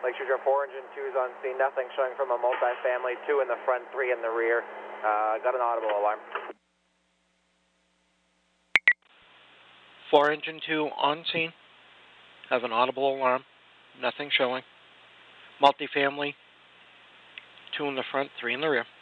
Lake Shore 4 engine 2 is on scene. Nothing showing from a multifamily. 2 in the front, 3 in the rear. Got an audible alarm. 4 engine 2 on scene. Have an audible alarm. Nothing showing. Multifamily. 2 in the front, 3 in the rear.